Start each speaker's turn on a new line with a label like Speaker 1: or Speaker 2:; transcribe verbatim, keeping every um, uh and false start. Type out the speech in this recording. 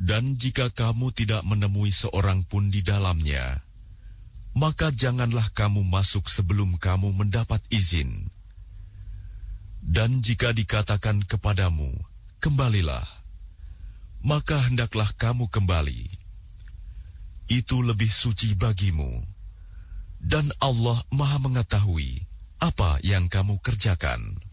Speaker 1: Dan jika kamu tidak menemui seorang pun di dalamnya, maka janganlah kamu masuk sebelum kamu mendapat izin. Dan jika dikatakan kepadamu, kembalilah, maka hendaklah kamu kembali. Itu lebih suci bagimu. Dan Allah Maha mengetahui apa yang kamu kerjakan.